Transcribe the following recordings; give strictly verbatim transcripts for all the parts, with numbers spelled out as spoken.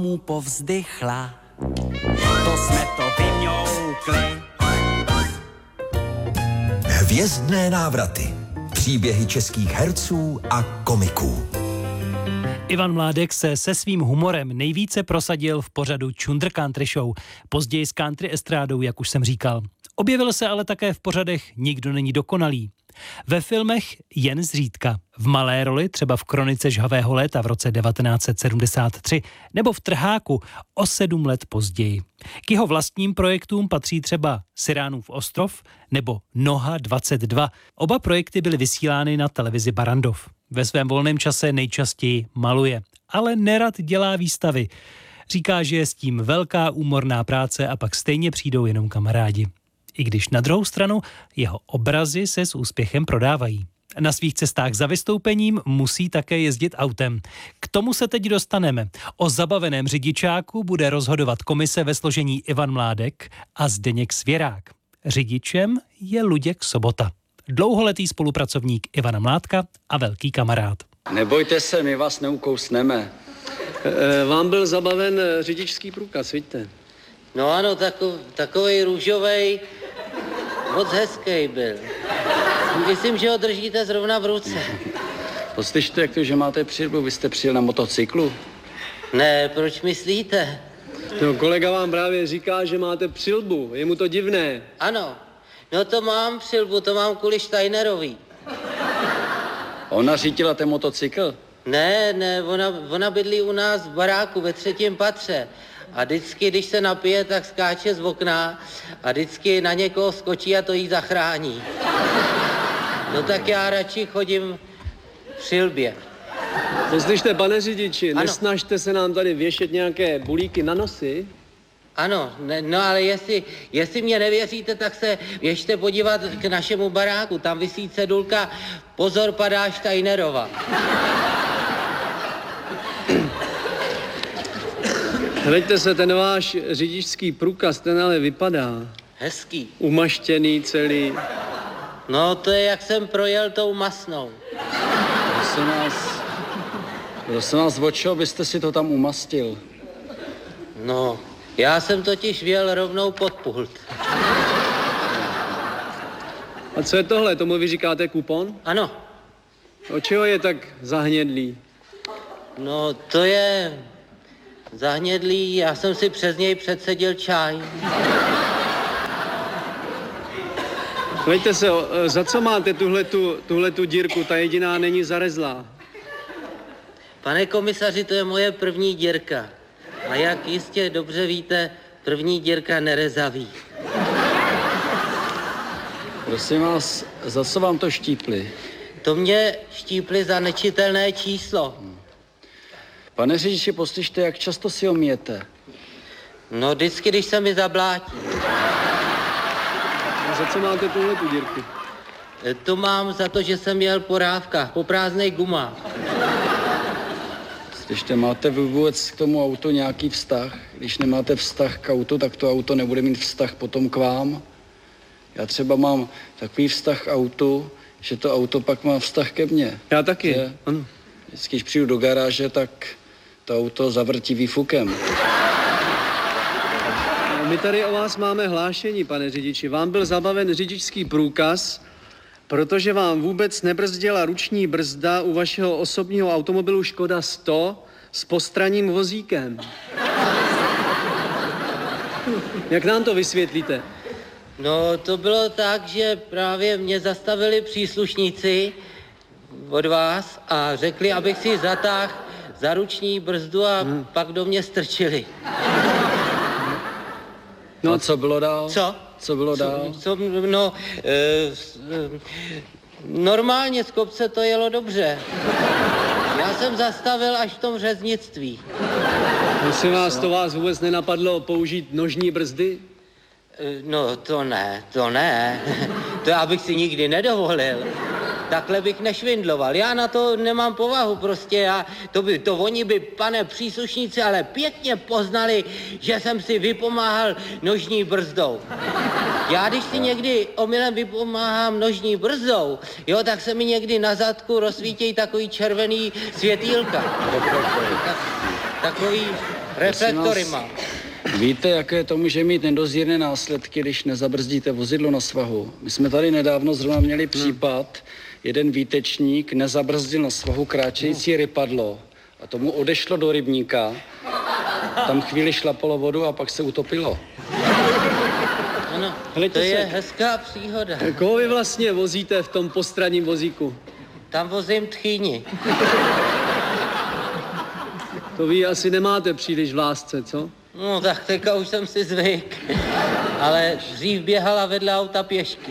mu povzdychla. To jsme to vymňoukli. Hvězdné návraty. Příběhy českých herců a komiků. Ivan Mládek se se svým humorem nejvíce prosadil v pořadu Chunder Country Show, později s country estrádou, jak už jsem říkal. Objevil se ale také v pořadech Nikdo není dokonalý. Ve filmech jen zřídka, v malé roli třeba v Kronice žhavého léta v roce devatenáct set sedmdesát tři nebo v Trháku o sedm let později. K jeho vlastním projektům patří třeba Siránův ostrov nebo Noha dvacet dva. Oba projekty byly vysílány na televizi Barrandov. Ve svém volném čase nejčastěji maluje, ale nerad dělá výstavy. Říká, že je s tím velká úmorná práce a pak stejně přijdou jenom kamarádi. I když na druhou stranu jeho obrazy se s úspěchem prodávají. Na svých cestách za vystoupením musí také jezdit autem. K tomu se teď dostaneme. O zabaveném řidičáku bude rozhodovat komise ve složení Ivan Mládek a Zdeněk Svěrák. Řidičem je Luděk Sobota, dlouholetý spolupracovník Ivana Mládka a velký kamarád. Nebojte se, my vás neukousneme. E, vám byl zabaven řidičský průkaz, vidíte? No ano, takov, takovej růžovej, moc hezký byl. Myslím, že ho držíte zrovna v ruce. Poslyšte, jak to, že máte přilbu, vy jste přijel na motocyklu? Ne, proč myslíte? No, kolega vám právě říká, že máte přilbu, je mu to divné. Ano, no to mám přilbu, to mám kvůli Steinerovi. Ona řídila ten motocykl? Ne, ne, ona, ona bydlí u nás v baráku ve třetím patře. A vždycky, když se napije, tak skáče z okna a vždycky na někoho skočí a to jí zachrání. No tak já radši chodím v přilbě. Poslyšte, pane řidiči, ano. Nesnažte se nám tady věšet nějaké bulíky na nosy. Ano, ne, no ale jestli, jestli mě nevěříte, tak se běžte podívat k našemu baráku. Tam visí cedulka Pozor, padá Steinerova. Hleďte se, ten váš řidičský průkaz, ten ale vypadá. Hezký. Umaštěný celý. No to je, jak jsem projel tou masnou. Prosím vás, prosím vás, o čeho byste si to tam umastil? No, já jsem totiž vjel rovnou pod pult. A co je tohle? Tomu vy říkáte kupon? Ano. O čeho je tak zahnědlý? No, to je zahnědlý, já jsem si přes něj předseděl čaj. Hleďte se, za co máte tuhletu, tuhletu dírku? Ta jediná není zarezlá. Pane komisaři, to je moje první dírka. A jak jistě dobře víte, první dírka nerezaví. Prosím vás, za co vám to štípli? To mě štípli za nečitelné číslo. Pane řidiči, poslyšte, jak často si ho myjete? No vždycky, když se mi zablátí. A za co máte tuhletu dírku? To mám za to, že jsem jel po rávkách, po prázdnej gumách. Slyšte, máte vy vůbec k tomu autu nějaký vztah? Když nemáte vztah k autu, tak to auto nebude mít vztah potom k vám. Já třeba mám takový vztah k autu, že to auto pak má vztah ke mně. Já taky, že? Ano. Vždycky, když přijdu do garáže, tak to auto zavrtí výfukem. My tady o vás máme hlášení, pane řidiči. Vám byl zabaven řidičský průkaz, protože vám vůbec nebrzdila ruční brzda u vašeho osobního automobilu Škoda sto s postranním vozíkem. Jak nám to vysvětlíte? No, to bylo tak, že právě mě zastavili příslušníci od vás a řekli, abych si zatáhl za ruční brzdu a hmm. pak do mě strčili. No a co bylo dál? Co? Co bylo dál? Co, co, no, e, e, normálně z kopce to jelo dobře. Já jsem zastavil až v tom řeznictví. Prosím vás, to vás vůbec nenapadlo použít nožní brzdy? No to ne, to ne. To já bych si nikdy nedovolil. Takhle bych nešvindloval. Já na to nemám povahu prostě. Já, to, by, to oni by, pane příslušníci, ale pěkně poznali, že jsem si vypomáhal nožní brzdou. Já když si někdy omylem vypomáhám nožní brzdou, jo, tak se mi někdy na zadku rozsvítějí takový červený světýlka. Tak, takový Reflektory mám. Víte, jaké to může mít nedozírné následky, když nezabrzdíte vozidlo na svahu? My jsme tady nedávno zrovna měli případ, jeden výtečník nezabrzdil na svahu kráčející rypadlo a tomu odešlo do rybníka, tam chvíli šlapalo vodu a pak se utopilo. Ano, Hleďte to je se. hezká příhoda. Koho vy vlastně vozíte v tom postranním vozíku? Tam vozím tchýni. To vy asi nemáte příliš v lásce, co? No tak teďka už jsem si zvyk. Ale dřív běhala vedle auta pěšky.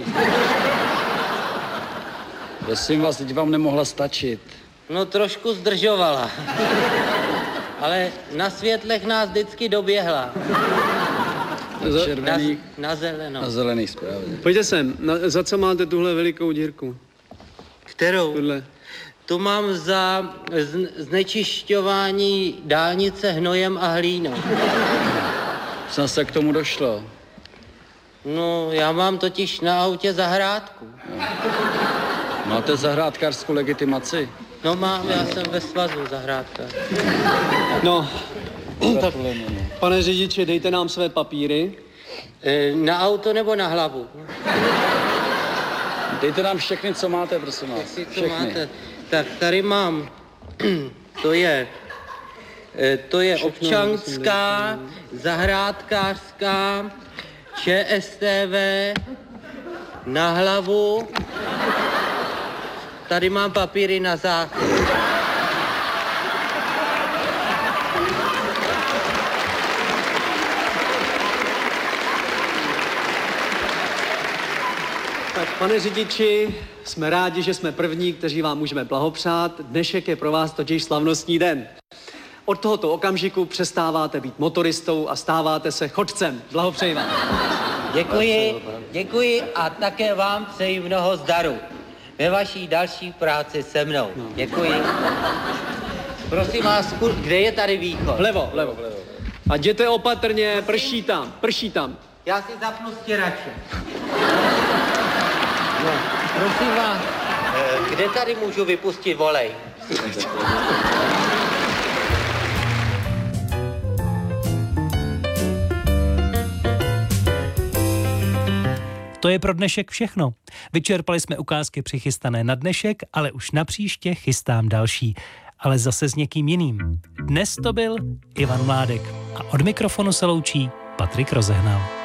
Prosím vás, teď vám nemohla stačit. No trošku zdržovala. Ale na světlech nás vždycky doběhla. Na Za- červených, Na, na zeleno. na zelených správně. Pojďte sem, na, za co máte tuhle velikou dírku? Kterou? Tuhle. Tu mám za zn- znečišťování dálnice hnojem a hlínou. Co se k tomu došlo? No, já mám totiž na autě zahrádku. Máte zahrádkářskou legitimaci? No mám, já jsem ve svazu zahrádka. No, tak, pane řidiči, dejte nám své papíry. E, na auto nebo na hlavu? Dejte nám všechny, co máte, prosím vás. Jestli co Všechny. máte. Tak tady mám, to je, e, to je občanská, zahrádkářská, ČSTV, na hlavu. Tady mám papíry na záchod. Tak, pane řidiči, jsme rádi, že jsme první, kteří vám můžeme blahopřát. Dnešek je pro vás totiž slavnostní den. Od tohoto okamžiku přestáváte být motoristou a stáváte se chodcem. Blahopřeji vám. Děkuji, děkuji a také vám přeji mnoho zdaru ve vaší další práci se mnou. Děkuji. Prosím vás, kur- kde je tady východ? Vlevo, vlevo. A jděte opatrně, prší tam, prší tam. Já si zapnu stěrače. No, prosím vás, eh, kde tady můžu vypustit volej? To je pro dnešek všechno. Vyčerpali jsme ukázky přichystané na dnešek, ale už na příště chystám další. Ale zase s někým jiným. Dnes to byl Ivan Mládek a od mikrofonu se loučí Patrik Rozehnal.